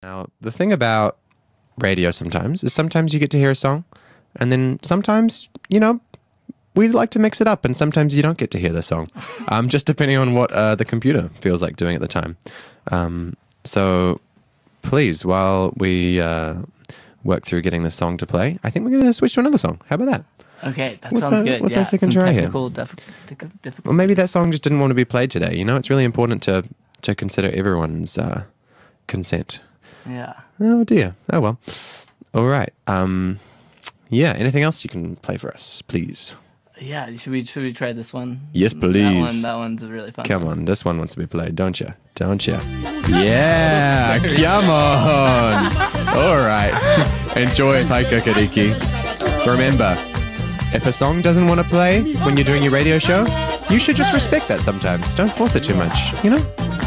Now, the thing about radio sometimes is sometimes you get to hear a song, and then sometimes, we like to mix it up, and sometimes you don't get to hear the song, just depending on what the computer feels like doing at the time. So please, while we work through getting the song to play, I think we're going to switch to another song. How about that? Okay, that sounds good. What's our second try here? Difficult. Well, maybe that song just didn't want to be played today. It's really important to consider everyone's consent. Yeah. Oh dear. Oh well. All right. Yeah. Anything else you can play for us, please? Yeah. Should we try this one? Yes, please. That one's really fun. Come on. This one wants to be played, don't you? Don't you? Yeah. Come on. All right. Enjoy Taika Kariki. Remember, if a song doesn't want to play when you're doing your radio show, you should just respect that sometimes. Don't force it too much,